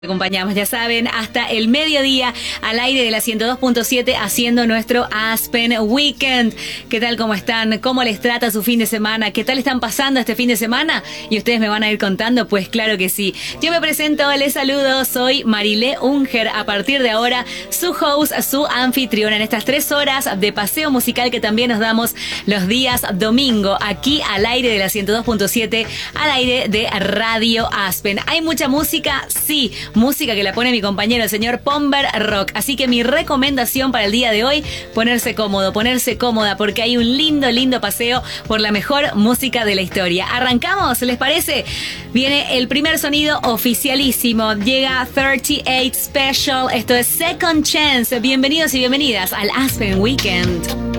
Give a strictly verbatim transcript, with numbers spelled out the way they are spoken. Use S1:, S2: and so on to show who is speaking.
S1: Acompañamos, ya saben, hasta el mediodía al aire de la ciento dos punto siete haciendo nuestro Aspen Weekend. ¿Qué tal? ¿Cómo están? ¿Cómo les trata su fin de semana? ¿Qué tal están pasando este fin de semana? Y ustedes me van a ir contando, pues claro que sí. Yo me presento, les saludo, soy Marilé Unger. A partir de ahora, su host, su anfitriona en estas tres horas de paseo musical que también nos damos los días domingo, aquí al aire de la ciento dos punto siete, al aire de Radio Aspen. ¿Hay mucha música? Sí. Música que la pone mi compañero, el señor Pomber Rock. Así que mi recomendación para el día de hoy, ponerse cómodo, ponerse cómoda, porque hay un lindo, lindo paseo por la mejor música de la historia. ¿Arrancamos? ¿Les parece? Viene el primer sonido oficialísimo. Llega treinta y ocho Special. Esto es Second Chance. Bienvenidos y bienvenidas al Aspen Weekend.